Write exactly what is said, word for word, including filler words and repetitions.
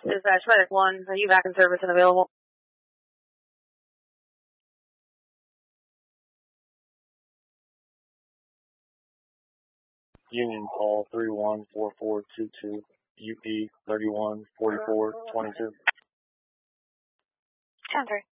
Dispatch Medic one, are you back in service and available? Union call three one four four two two, U P thirty-one forty-four twenty-two. ten three.